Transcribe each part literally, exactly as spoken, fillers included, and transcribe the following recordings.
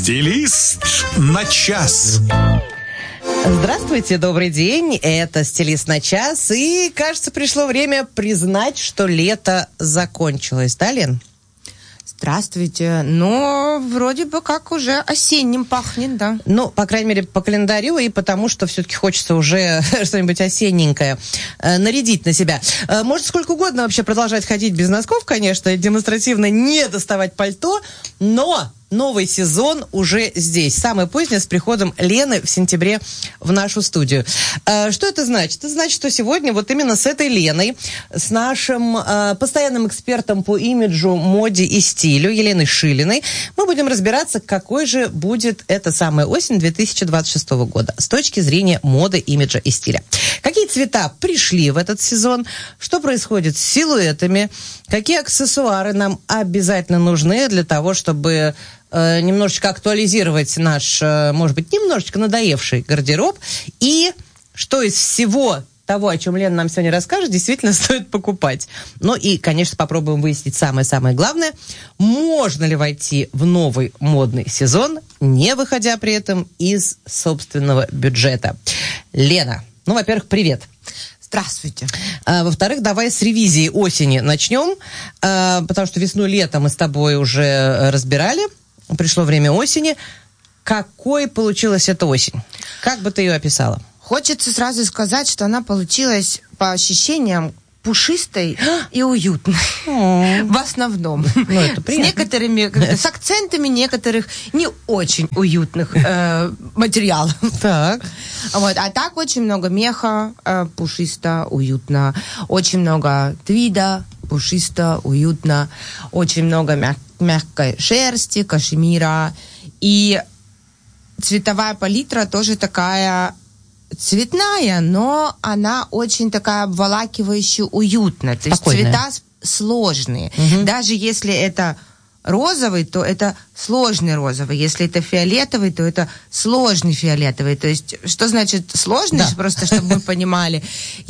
Стилист на час. Здравствуйте, добрый день. Это «Стилист на час». И, кажется, пришло время признать, что лето закончилось. Да, Лен? Здравствуйте. Ну, вроде бы как уже осенним пахнет, да. Ну, по крайней мере, по календарю и потому, что все-таки хочется уже что-нибудь осенненькое э, нарядить на себя. Э, можно сколько угодно вообще продолжать ходить без носков, конечно, и демонстративно не доставать пальто, но новый сезон уже здесь. Самое позднее с приходом Лены в сентябре в нашу студию. Э, что это значит? Это значит, что сегодня вот именно с этой Леной, с нашим э, постоянным экспертом по имиджу, моде и стилю Еленой Шилиной, мы будем разбираться, какой же будет эта самая осень две тысячи двадцать шестого года с точки зрения моды, имиджа и стиля. Какие цвета пришли в этот сезон, что происходит с силуэтами, какие аксессуары нам обязательно нужны для того, чтобы э, немножечко актуализировать наш, э, может быть, немножечко надоевший гардероб, и что из всего того, о чем Лена нам сегодня расскажет, действительно стоит покупать. Ну и, конечно, попробуем выяснить самое-самое главное. Можно ли войти в новый модный сезон, не выходя при этом из собственного бюджета? Лена, ну, во-первых, привет. Здравствуйте. А, во-вторых, давай с ревизии осени начнем, а, потому что весну-лето мы с тобой уже разбирали. Пришло время осени. Какой получилась эта осень? Как бы ты ее описала? Хочется сразу сказать, что она получилась по ощущениям пушистой и уютной. В основном. Ну, это с некоторыми, как-то, с акцентами некоторых не очень уютных э, материалов. Так. Вот. А так очень много меха, э, пушисто, уютно. Очень много твида, пушисто, уютно. Очень много мяг- мягкой шерсти, кашемира. И цветовая палитра тоже такая цветная, но она очень такая обволакивающая, уютная. То есть цвета сложные. Угу. Даже если это розовый, то это сложный розовый. Если это фиолетовый, то это сложный фиолетовый. То есть, что значит сложный? Да. Просто, чтобы мы понимали.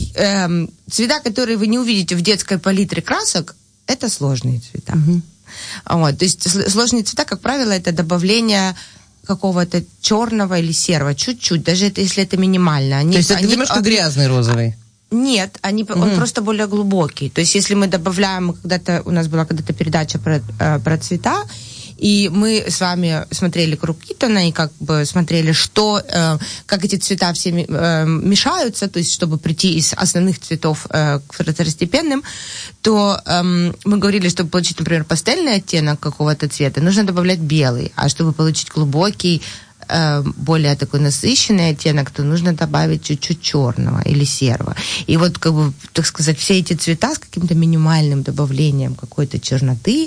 Эм, цвета, которые вы не увидите в детской палитре красок, это сложные цвета. Угу. Вот. То есть, сложные цвета, как правило, это добавление какого-то черного или серого, чуть-чуть, даже это, если это минимально. Они, То есть это они, немножко они, грязный розовый? Нет, они, mm-hmm. он просто более глубокий. То есть если мы добавляем, когда-то у нас была когда-то передача про, э, про цвета, и мы с вами смотрели круг Итона, и как бы смотрели, что, э, как эти цвета все э, мешаются, то есть чтобы прийти из основных цветов э, к второстепенным, то э, мы говорили, чтобы получить, например, пастельный оттенок какого-то цвета, нужно добавлять белый, а чтобы получить глубокий, э, более такой насыщенный оттенок, то нужно добавить чуть-чуть черного или серого. И вот, как бы, так сказать, все эти цвета с каким-то минимальным добавлением какой-то черноты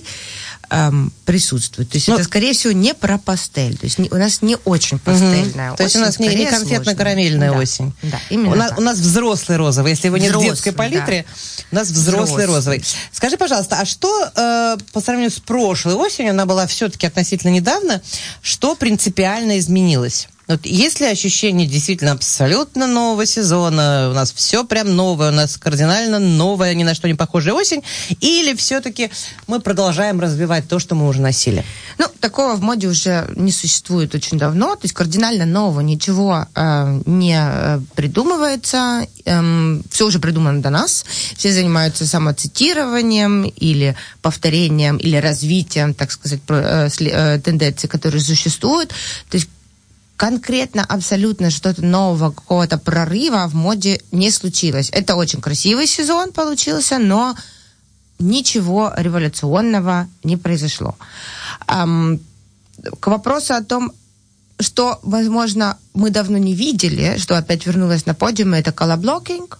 Эм, присутствует. То есть ну, это, скорее всего, не про пастель. То есть не, у нас не очень пастельная угу. осень. То есть у нас не, не конфетно-карамельная да. осень. Да, именно у, нас, у нас взрослый розовый. Если его нет взрослый, в детской палитре, да. у нас взрослый, взрослый розовый. Скажи, пожалуйста, а что э, по сравнению с прошлой осенью, она была все-таки относительно недавно, что принципиально изменилось? Вот есть ли ощущение действительно абсолютно нового сезона, у нас все прям новое, у нас кардинально новая, ни на что не похожая осень, или все-таки мы продолжаем развивать то, что мы уже носили? Ну, такого в моде уже не существует очень давно, то есть кардинально нового ничего э, не э, придумывается, э, все уже придумано до нас, все занимаются самоцитированием или повторением, или развитием, так сказать, э, э, тенденций, которые существуют, то есть конкретно абсолютно что-то нового, какого-то прорыва в моде не случилось. Это очень красивый сезон получился, но ничего революционного не произошло. Эм, к вопросу о том, что, возможно, мы давно не видели, что опять вернулось на подиум, это колорблокинг.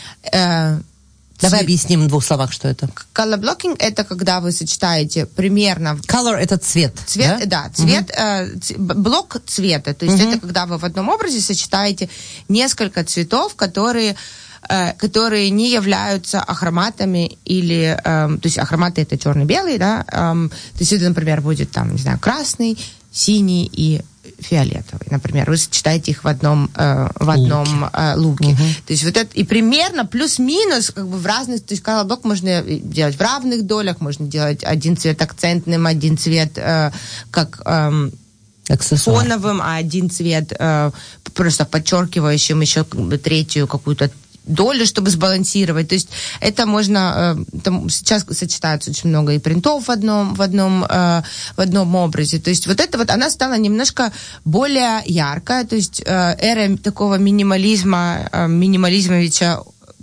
Э, Давай цвет... объясним в двух словах, что это. Color-blocking — это когда вы сочетаете примерно... Color — это цвет, цвет да? Да, цвет, угу. э, ц... блок цвета. То есть угу. это когда вы в одном образе сочетаете несколько цветов, которые, э, которые не являются ахроматами или... Э, то есть ахроматы — это черно-белый, да? Э, то есть это, например, будет там, не знаю, красный, синий и фиолетовый, например, вы сочетаете их в одном э, в одном э, луке. Угу. То есть вот это и примерно плюс-минус как бы в разных, то есть колорблок можно делать в равных долях, можно делать один цвет акцентным, один цвет э, как э, аксессуар. Фоновым, а один цвет э, просто подчеркивающим еще как бы третью какую-то долю, чтобы сбалансировать. То есть это можно... Э, там сейчас сочетается очень много и принтов в одном, в одном, э, в одном образе. То есть вот это вот, она стала немножко более яркая. То есть э, эра такого минимализма, э, минимализмовича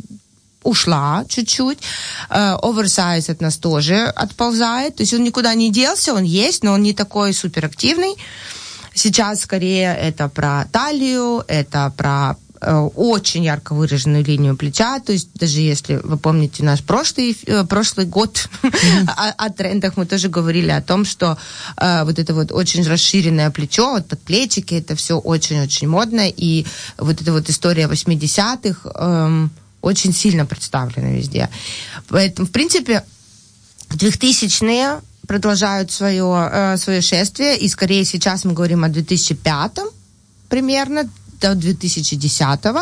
ушла чуть-чуть. Оверсайз от нас тоже отползает. То есть он никуда не делся, он есть, но он не такой суперактивный. Сейчас скорее это про талию, это про э, очень ярко выраженную линию плеча. То есть даже если вы помните наш прошлый, э, прошлый год mm-hmm. о, о трендах, мы тоже говорили о том, что э, вот это вот очень расширенное плечо, вот подплечики, это все очень-очень модно. И вот эта вот история восьмидесятых э, очень сильно представлена везде. Поэтому, в принципе, двухтысячные продолжают свое, э, свое шествие, и скорее сейчас мы говорим о две тысячи пятом примерно, до две тысячи десятого.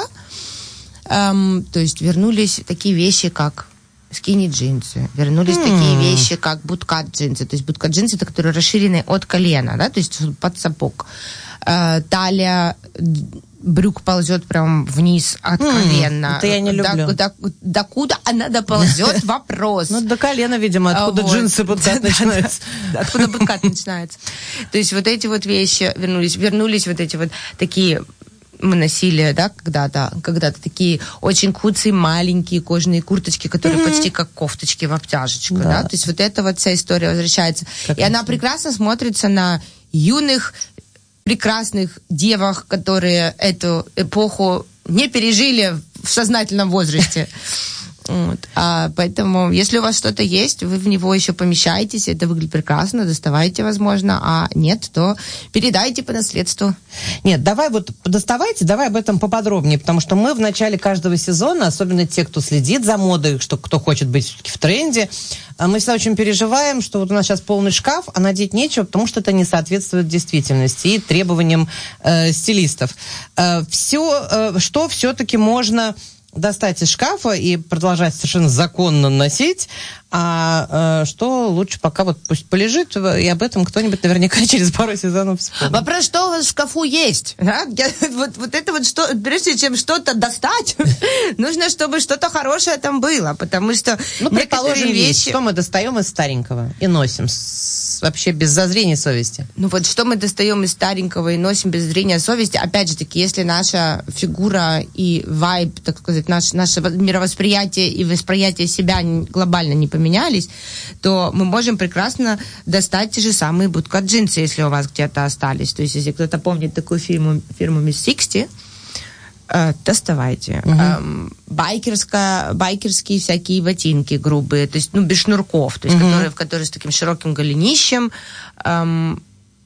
Эм, то есть вернулись такие вещи, как скини-джинсы, вернулись mm. такие вещи, как буткат-джинсы. То есть буткат-джинсы, это которые расширены от колена, да, то есть под сапог. Э, талия брюк ползет прям вниз откровенно. Mm, это я не люблю. До, до, до куда она доползет? Вопрос. Ну, до колена, видимо, откуда вот. Джинсы буткат начинаются. Откуда буткат начинается. То есть вот эти вот вещи вернулись. Вернулись вот эти вот такие... Мы носили, да, когда-то, когда-то такие очень куцые маленькие кожаные курточки, которые mm-hmm. почти как кофточки в обтяжечку, да. да. То есть вот эта вот вся история возвращается. Как И она прекрасно смотрится на юных прекрасных девах, которые эту эпоху не пережили в сознательном возрасте. Вот. А поэтому, если у вас что-то есть, вы в него еще помещаетесь, это выглядит прекрасно, доставайте, возможно, а нет, то передайте по наследству. Нет, давай вот доставайте, давай об этом поподробнее, потому что мы в начале каждого сезона, особенно те, кто следит за модой, что, кто хочет быть все-таки в тренде, мы всегда очень переживаем, что вот у нас сейчас полный шкаф, а надеть нечего, потому что это не соответствует действительности и требованиям э, стилистов. Э, все, э, что все-таки можно достать из шкафа и продолжать совершенно законно носить, а э, что лучше пока вот пусть полежит, и об этом кто-нибудь наверняка через пару сезонов вспомнит. Вопрос, что у вас в шкафу есть? Да? Я, вот, вот это вот, что, прежде чем что-то достать, нужно, чтобы что-то хорошее там было, потому что ну, предположим, вещи... что мы достаем из старенького и носим с, вообще без зазрения совести. Ну вот что мы достаем из старенького и носим без зрения совести, опять же таки, если наша фигура и вайб, так сказать, наше, наше мировосприятие и восприятие себя глобально не поменялись, то мы можем прекрасно достать те же самые буткат-джинсы, если у вас где-то остались. То есть, если кто-то помнит такую фирму, фирму Miss Sixty, э, доставайте. Угу. Эм, байкерская, байкерские всякие ботинки грубые, то есть, ну, без шнурков, то есть, угу. которые, которые с таким широким голенищем, эм,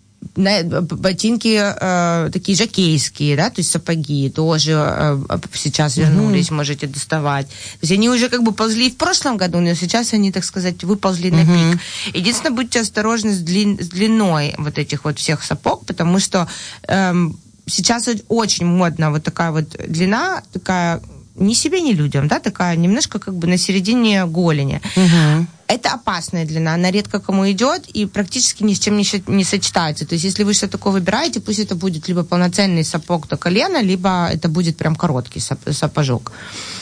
ботинки э, такие жокейские, да, то есть сапоги тоже э, сейчас вернулись, mm-hmm. можете доставать. То есть они уже как бы ползли в прошлом году, но сейчас они, так сказать, выползли mm-hmm. на пик. Единственное, будьте осторожны с, длин, с длиной вот этих вот всех сапог, потому что э, сейчас очень модна вот такая вот длина, такая ни себе, ни людям, да, такая немножко как бы на середине голени. Mm-hmm. Это опасная длина, она редко кому идет и практически ни с чем не, не сочетается. То есть, если вы что-то такое выбираете, пусть это будет либо полноценный сапог до колена, либо это будет прям короткий сап- сапожок.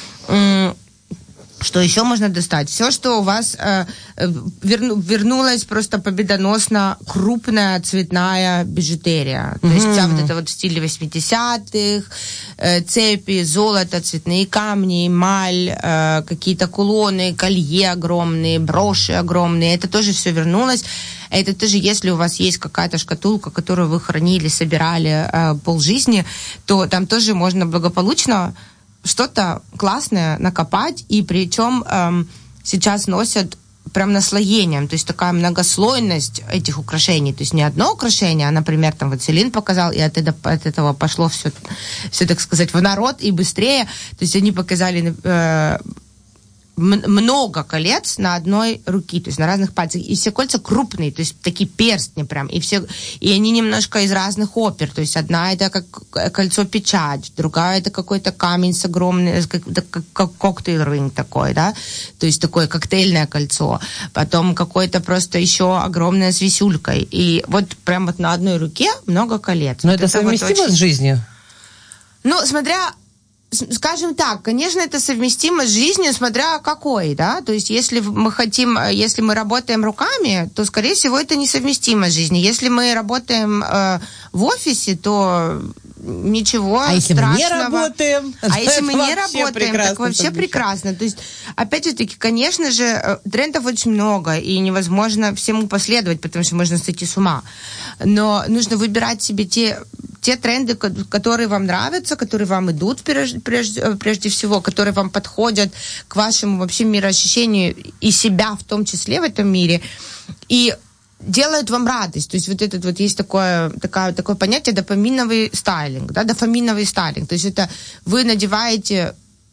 Что еще можно достать? Все, что у вас э, верну, вернулась просто победоносно крупная цветная бижутерия. Mm-hmm. То есть вся вот это вот в стиле восьмидесятых, э, цепи, золото, цветные камни, эмаль, э, какие-то кулоны, колье огромные, броши огромные. Это тоже все вернулось. Это тоже, если у вас есть какая-то шкатулка, которую вы хранили, собирали э, полжизни, то там тоже можно благополучно что-то классное накопать, и причем эм, сейчас носят прям наслоением, то есть такая многослойность этих украшений, то есть не одно украшение, а, например, там вот Селин показал, и от этого, от этого пошло все, все, так сказать, в народ и быстрее, то есть они показали э, много колец на одной руке, то есть на разных пальцах, и все кольца крупные, то есть такие перстни прям, и все, и они немножко из разных опер, то есть одна это как кольцо-печать, другая это какой-то камень с огромным, как, как, как коктейль-ринг такой, да, то есть такое коктейльное кольцо, потом какое-то просто еще огромное с висюлькой, и вот прям вот на одной руке много колец. Но вот это совместимо вот очень... с жизнью? Ну, смотря... Скажем так, конечно, это совместимо с жизнью, смотря какой, да, то есть если мы хотим, если мы работаем руками, то, скорее всего, это несовместимо с жизнью. Если мы работаем э, в офисе, то ничего а если страшного. мы не работаем? А если мы не работаем, прекрасно, так вообще прекрасно. То есть, опять же таки, конечно же, трендов очень много, и невозможно всему последовать, потому что можно сойти с ума. Но нужно выбирать себе те... те тренды, которые вам нравятся, которые вам идут прежде, прежде, прежде всего, которые вам подходят к вашему вообще мироощущению и себя в том числе в этом мире, и делают вам радость. То есть вот этот вот есть такое, такое, такое понятие дофаминовый стайлинг, да, дофаминовый стайлинг. То есть это вы надеваете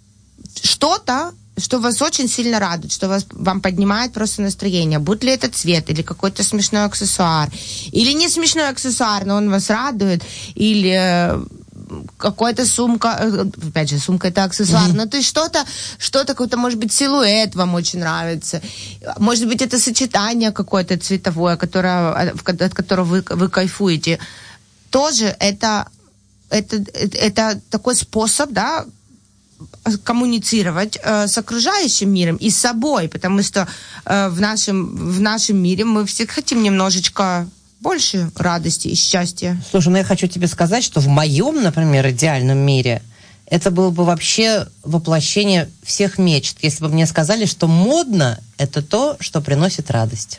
что-то, что вас очень сильно радует, что вас, вам поднимает просто настроение. Будь ли это цвет, или какой-то смешной аксессуар, или не смешной аксессуар, но он вас радует, или какая-то сумка, опять же, сумка это аксессуар, mm-hmm. но то есть что-то, что-то, какой-то, может быть, силуэт вам очень нравится, может быть, это сочетание какое-то цветовое, которое, от которого вы, вы кайфуете. Тоже это, это, это такой способ, да, коммуницировать э, с окружающим миром и с собой, потому что э, в нашем, в нашем мире мы все хотим немножечко больше радости и счастья. Слушай, ну я хочу тебе сказать, что в моем, например, идеальном мире это было бы вообще воплощение всех мечт, если бы мне сказали, что модно – это то, что приносит радость.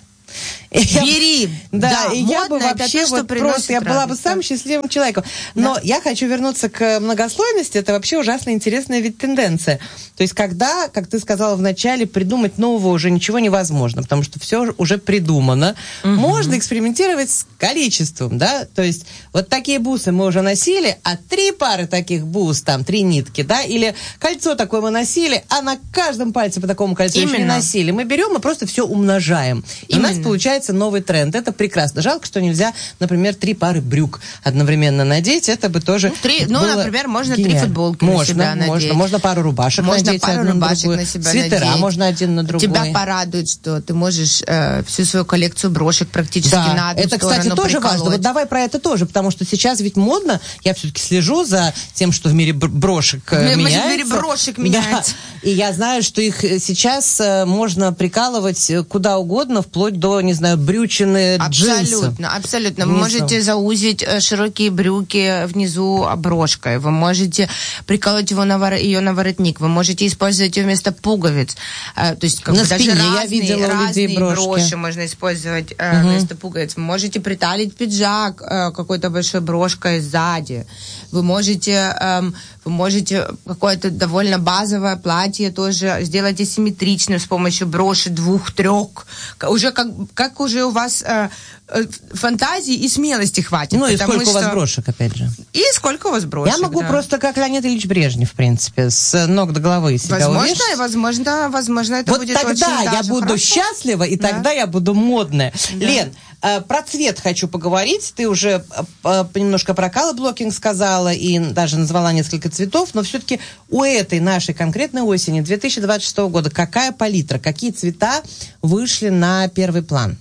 Бери! Да, да, и я бы вообще то, вот просто, я была бы радость, самым да. счастливым человеком. Но да. я хочу вернуться к многослойности, это вообще ужасно интересная ведь тенденция. То есть когда, как ты сказала в начале, придумать нового уже ничего невозможно, потому что все уже придумано. Угу. Можно экспериментировать с количеством, да, то есть вот такие бусы мы уже носили, а три пары таких бус, там, три нитки, да, или кольцо такое мы носили, а на каждом пальце по такому кольцу еще не носили. Мы берем и просто все умножаем. И у нас получается новый тренд. Это прекрасно. Жалко, что нельзя, например, три пары брюк одновременно надеть. Это бы тоже три, ну, было например, можно гениально. три футболки можно, на себя можно, надеть. Можно пару рубашек можно надеть. Можно пару рубашек на, на себя Свитера надеть. можно один на другой. Тебя порадует, что ты можешь э, всю свою коллекцию брошек практически да. на одну это, сторону кстати, тоже приколоть. важно. Вот давай про это тоже, потому что сейчас ведь модно. Я все-таки слежу за тем, что в мире брошек э, в меняется. В мире брошек меняется. Да. И я знаю, что их сейчас э, можно прикалывать куда угодно, вплоть до, не знаю, брючины, джинсы. Абсолютно, абсолютно. Вы можете заузить широкие брюки внизу брошкой, вы можете приколоть его на вор... ее на воротник, вы можете использовать ее вместо пуговиц. То есть как на бы спине даже я разные, видела у людей брошки. броши можно использовать uh-huh. вместо пуговиц. Вы можете приталить пиджак какой-то большой брошкой сзади. Вы можете, эм, вы можете какое-то довольно базовое платье тоже сделать асимметричным с помощью броши двух-трех. Уже как, как уже у вас э, э, фантазии и смелости хватит. Ну и сколько что... у вас брошек, опять же. И сколько у вас брошек, Я могу да. просто, как Леонид Ильич Брежнев, в принципе, с ног до головы себя возможно, увешать. Возможно, возможно, это вот будет тогда очень я даже буду хорошо. счастлива, и да. тогда я буду модная. Да. Лен, э, про цвет хочу поговорить. Ты уже э, немножко про колор-блокинг сказала и даже назвала несколько цветов, но все-таки у этой нашей конкретной осени две тысячи двадцать шестого года какая палитра, какие цвета вышли на первый план?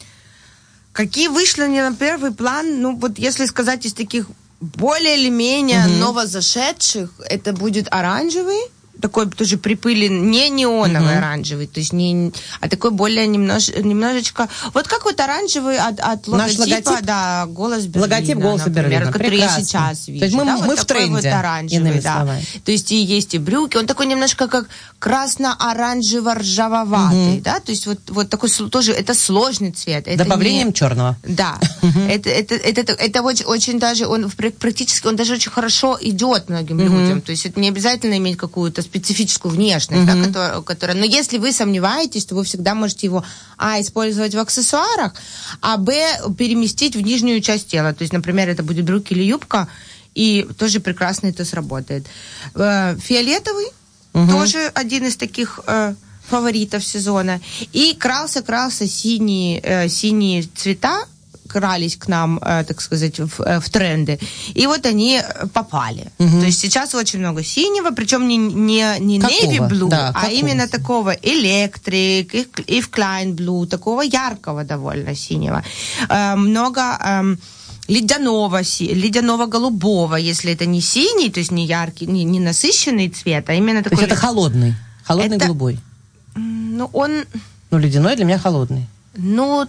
Какие вышли не на первый план? Ну, вот если сказать из таких более или менее угу. новозашедших, это будет оранжевый, такой тоже припылен, не неоновый uh-huh. оранжевый, то есть не, а такой более немнож, немножечко, вот как вот оранжевый от, от логотипа, логотип? Да, «Голос Берлина», логотип «Голоса например, Берлина», который прекрасно. я сейчас вижу. То есть мы, да, мы вот в тренде, вот оранжевый, да. Словами. То есть и есть и брюки, он такой немножко как красно-оранжево-ржавоватый, uh-huh. да, то есть вот, вот такой тоже, это сложный цвет. Это добавлением не, черного. Да, uh-huh. это, это, это, это, это очень, очень даже, он практически, он даже очень хорошо идет многим uh-huh. людям, то есть это не обязательно иметь какую-то специфическую внешность, внешность, uh-huh. да, которая, которая, но если вы сомневаетесь, то вы всегда можете его, а, использовать в аксессуарах, а, б, переместить в нижнюю часть тела, то есть, например, это будет брюки или юбка, и тоже прекрасно это сработает. Фиолетовый, uh-huh. тоже один из таких фаворитов сезона. И крался-крался синие, э, синие цвета, крались к нам, э, так сказать, в, э, в тренды. И вот они попали. Угу. То есть сейчас очень много синего, причем не, не, не navy blue, да, а именно такого электрик, и в Klein blue, такого яркого довольно синего. Э, много... Э, ледяного, ледяного голубого, если это не синий, то есть не яркий, не, не насыщенный цвет, а именно такой... То есть это холодный, холодный это, голубой? Ну, он... Ну, ледяной для меня холодный. Ну,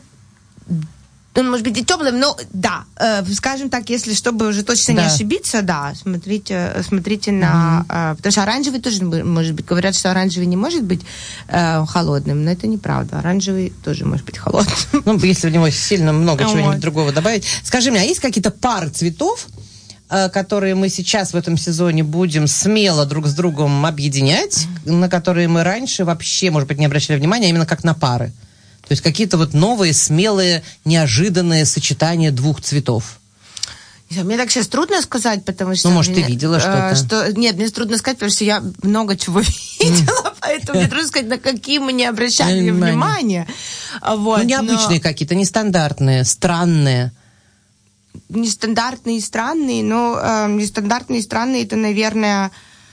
он может быть и теплым, но да, э, скажем так, если чтобы уже точно да. не ошибиться, да, смотрите, смотрите на... Mm-hmm. Э, потому что оранжевый тоже может быть, говорят, что оранжевый не может быть э, холодным, но это неправда. Оранжевый тоже может быть холодным. Ну, если в него сильно много вот. чего-нибудь другого добавить. Скажи мне, а есть какие-то пары цветов, э, которые мы сейчас в этом сезоне будем смело друг с другом объединять, mm-hmm. на которые мы раньше вообще, может быть, не обращали внимания, а именно как на пары? То есть какие-то вот новые, смелые, неожиданные сочетания двух цветов. Мне так сейчас трудно сказать, потому что... Ну, может, мне, ты видела что-то? Что, нет, мне трудно сказать, потому что я много чего видела, поэтому мне трудно сказать, на какие мы не обращали внимания. Вот, ну, необычные но... какие-то, нестандартные, странные. Нестандартные и странные, но э, нестандартные и странные, это, наверное,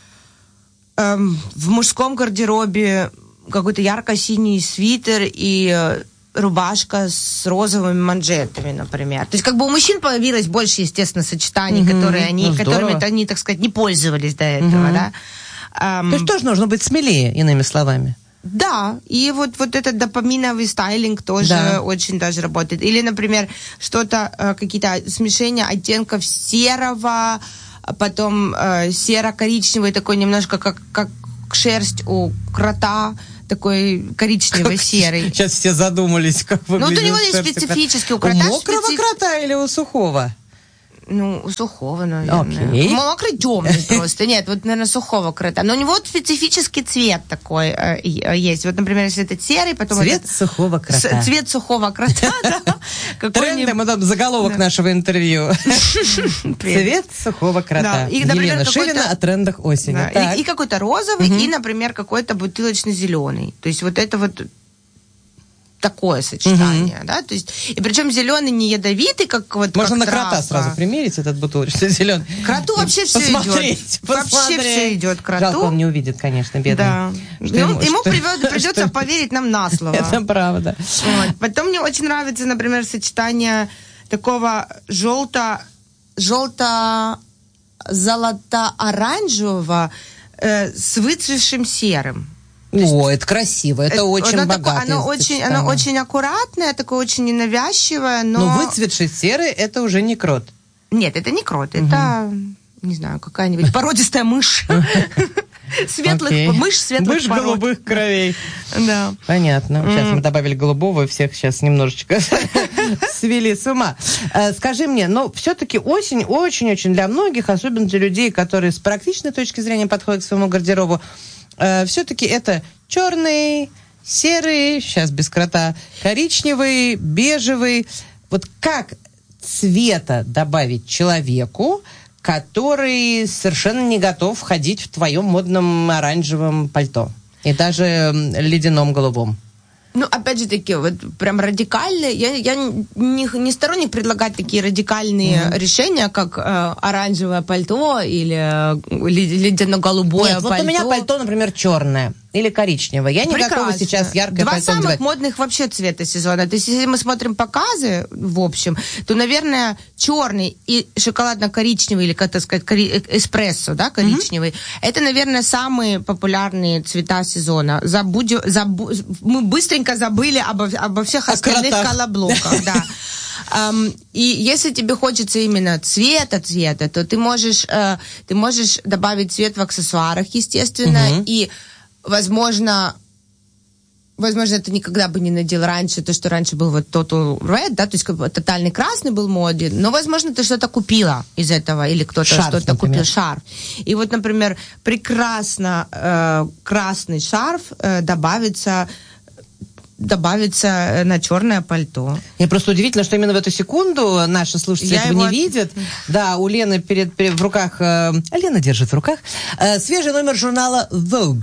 э, в мужском гардеробе какой-то ярко-синий свитер и э, рубашка с розовыми манжетами, например. То есть как бы у мужчин появилось больше, естественно, сочетаний, mm-hmm. которые они, ну, которыми они, так сказать, не пользовались до этого, mm-hmm. да. Um, То есть тоже нужно быть смелее, иными словами. Да, и вот, вот этот допаминовый стайлинг тоже да. очень даже работает. Или, например, что-то, э, какие-то смешения оттенков серого, потом э, серо-коричневый, такой немножко как, как шерсть у крота, такой коричнево-серый. Сейчас все задумались, как выглядит. Ну, вот у него есть специфический. У, крота у мокрого специф... крота или у сухого? Ну, у сухого, наверное. Okay. Мокрый темный просто. Нет, вот, наверное, сухого крота. Но у него вот специфический цвет такой э, есть. Вот, например, если это серый, потом... Цвет этот... сухого крота. С, цвет сухого крота, да. Тренды, мы там заголовок нашего интервью. Цвет сухого крота. Елена Шилина о трендах осени. И какой-то розовый, и, например, какой-то бутылочно-зеленый. То есть вот это вот такое сочетание, uh-huh. да, то есть, и причем зеленый не ядовитый, как вот можно как на крота травка. Сразу примерить этот бутылочный зеленый. Кроту вообще все идет. Вообще все идет кроту. Жалко, он не увидит, конечно, бедный. Да. Ему, ему что, придется что? Поверить нам на слово. Это правда. Вот. Потом мне очень нравится, например, сочетание такого желто, желто-золото-оранжевого э, с выцветшим серым. О, это красиво, это, это очень оно богатое. Такое, оно, очень, оно очень аккуратное, такое очень ненавязчивое, но... Но выцветший серый, это уже не крот. Нет, это не крот, угу. это, не знаю, какая-нибудь породистая мышь. Светлых, мышь светлых мышь пород. голубых кровей. Да. Понятно. Сейчас мы добавили голубого, и всех сейчас немножечко свели с ума. Скажи мне, но все-таки осень очень-очень для многих, особенно для людей, которые с практичной точки зрения подходят к своему гардеробу, все-таки это черный, серый, сейчас без крота, коричневый, бежевый. Вот как цвета добавить человеку, который совершенно не готов ходить в твоем модном оранжевом пальто и даже ледяном голубом? Ну, опять же таки, вот прям радикальные. Я, я не, не сторонник предлагать такие радикальные mm-hmm. решения, как э, оранжевое пальто или э, ледяно-голубое Нет, пальто. Вот у меня пальто, например, черное или коричневое. Я не Прекрасно. готова сейчас яркое Два пальто самых надевать. модных вообще цвета сезона. То есть, если мы смотрим показы, в общем, то, наверное, черный и шоколадно-коричневый, или, как так сказать, эспрессо, да, коричневый, mm-hmm. это, наверное, самые популярные цвета сезона. Забудем, забу... Мы быстренько забыли обо, обо всех остальных колоблоках, да. Um, и если тебе хочется именно цвета цвета, то ты можешь, uh, ты можешь добавить цвет в аксессуарах, естественно, uh-huh. и, возможно, возможно, ты никогда бы не надел раньше то, что раньше был вот Total Red, да, то есть как бы тотальный красный был моден, но, возможно, ты что-то купила из этого, или кто-то шарф, что-то например. Купил, шарф. И вот, например, прекрасно э, красный шарф э, добавится добавиться на черное пальто. Мне просто удивительно, что именно в эту секунду наши слушатели Я этого его... не видят. Да, у Лены перед, перед в руках... Э, Лена держит в руках э, свежий номер журнала Vogue.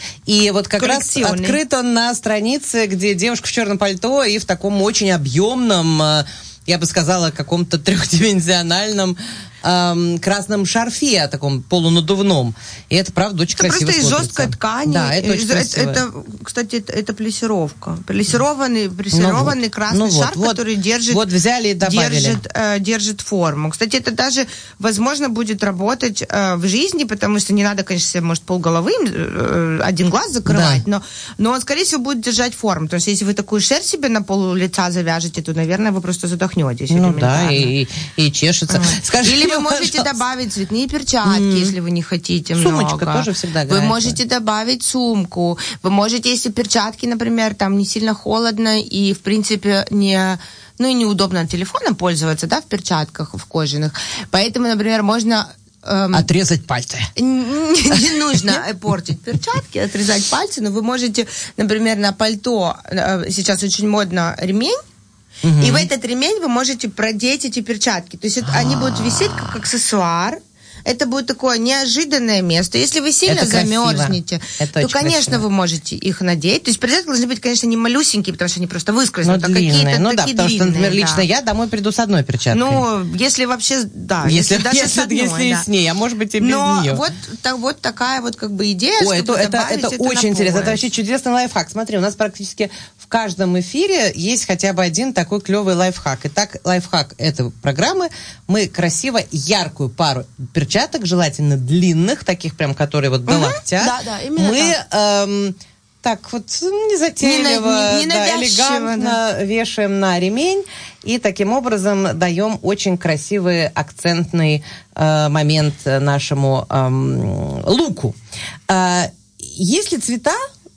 И вот как раз открыт он на странице, где девушка в черном пальто и в таком очень объемном, э, я бы сказала, каком-то трехдименsionальном эм, красном шарфе, таком полунадувном. И это, правда, очень это красиво смотрится. смотрится. Просто из жесткой ткани. Да, это очень это, красиво. Это, кстати, это, это плессировка. Плессированный, плессированный ну вот. красный ну шарф, вот, который держит, вот взяли и добавили. Держит, э, держит форму. Кстати, это даже, возможно, будет работать э, в жизни, потому что не надо, конечно, себе, может, полголовы, э, один глаз закрывать, да. но, но он, скорее всего, будет держать форму. Потому что если вы такую шерсть себе на полу лица завяжете, то, наверное, вы просто задохнетесь. Ну да, и, и чешется. Ага. Скажи, Или вы можете пожалуйста. добавить цветные перчатки, mm. если вы не хотите Сумочка много. тоже всегда Вы можете добавить сумку. Вы можете, если перчатки, например, там не сильно холодно и, в принципе, не... Ну и неудобно телефоном пользоваться, да, в перчатках, в кожаных. Поэтому, например, можно... Эм, отрезать пальцы. Не, не нужно портить перчатки, отрезать пальцы, но вы можете, например, на пальто, сейчас очень модно ремень, угу. и в этот ремень вы можете продеть эти перчатки. То есть это, они будут висеть как аксессуар. Это будет такое неожиданное место. Если вы сильно замерзнете, то, конечно, красиво. Вы можете их надеть. То есть перчатки должны быть, конечно, не малюсенькие, потому что они просто выскользнут, ну, а какие-то ну, такие да, потому длинные. Что, например, да. лично я домой приду с одной перчаткой. Ну, если вообще, да. Если, если даже если, с одной, если да. с ней, а может быть и без Но нее. вот, так, вот такая вот как бы идея, Ой, чтобы это, это, это, это очень интересно. Это вообще чудесный лайфхак. Смотри, у нас практически в каждом эфире есть хотя бы один такой клевый лайфхак. Итак, лайфхак этой программы. Мы красиво яркую пару перчаток, желательно длинных, таких прям, которые вот до угу. локтя. Да, да, именно мы так. Эм, так вот незатейливо, не, не, не да, элегантно да. вешаем на ремень и таким образом даем очень красивый акцентный э, момент нашему э, луку. Э, есть ли цвета,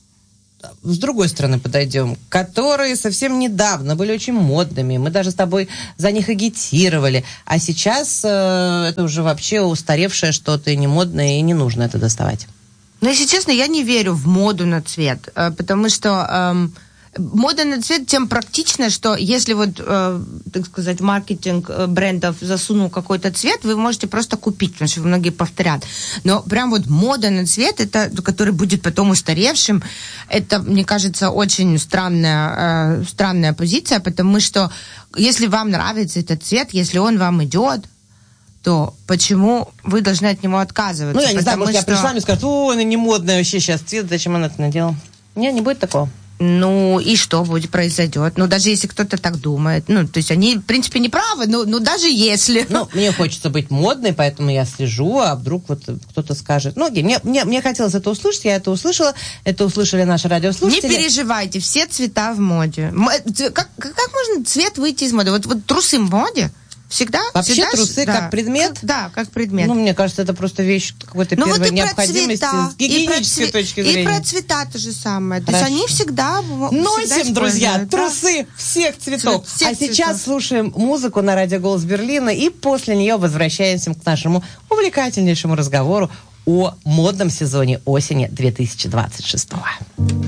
с другой стороны подойдем, которые совсем недавно были очень модными, мы даже с тобой за них агитировали, а сейчас э, это уже вообще устаревшее что-то и не модное, и не нужно это доставать? Ну, если честно, я не верю в моду на цвет, э, потому что э, мода на цвет тем практична, что если вот, э, так сказать, маркетинг брендов засунул какой-то цвет, вы можете просто купить, потому что многие повторят. Но прям вот мода на цвет, это, который будет потом устаревшим, это, мне кажется, очень странная, э, странная позиция, потому что если вам нравится этот цвет, если он вам идет, то почему вы должны от него отказываться? Ну, я не знаю, может, что... я пришла, мне скажут, о, она не модная вообще сейчас цвет, зачем она это надела? Нет, не будет такого. Ну, и что будет произойдет? Ну, даже если кто-то так думает. Ну, то есть они, в принципе, не правы, но, но даже если... Ну, мне хочется быть модной, поэтому я слежу, а вдруг вот кто-то скажет... Ну, окей, мне, мне, мне хотелось это услышать, я это услышала, это услышали наши радиослушатели. Не переживайте, все цвета в моде. Как, как можно цвет выйти из моды? Вот, вот трусы в моде? Всегда? Вообще всегда, трусы да, как предмет? Как, да, как предмет. Ну, мне кажется, это просто вещь какой-то ну, первой вот необходимости цвета, с гигиенической и точки зрения. И про цвета то же самое. Хорошо. То есть они всегда носим, всегда друзья, да? трусы всех цветов. Всех а цветов. Сейчас слушаем музыку на радио «Голос Берлина» и после нее возвращаемся к нашему увлекательнейшему разговору о модном сезоне осени две тысячи двадцать шестого.